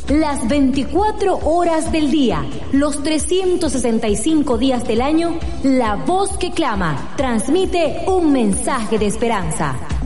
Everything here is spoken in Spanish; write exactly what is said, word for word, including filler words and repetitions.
Las veinticuatro horas del día, los trescientos sesenta y cinco días del año, la voz que clama transmite un mensaje de esperanza.